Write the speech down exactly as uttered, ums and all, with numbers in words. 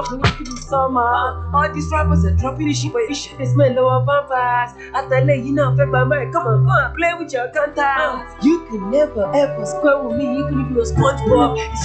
Honey, the summer. All these rappers are dropping this shit, but you shit they smell lower vampires. I tell you, you know, affect my mind. Come on, go and play with your counter. You can never ever square with me, even if you're SpongeBob.